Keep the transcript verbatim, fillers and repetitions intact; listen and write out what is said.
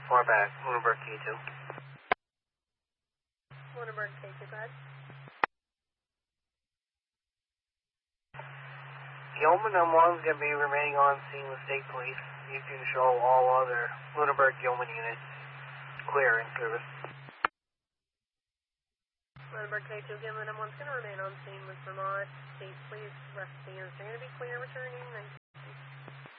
Far back, Lunenburg K two. Lunenburg K two, go ahead. Gilman M one is going to be remaining on scene with State Police. You can show all other Lunenburg Gilman units clear in service. Lunenburg K two, Gilman M one is going to remain on scene with Vermont State Police. Rest of the units are going to be clear returning.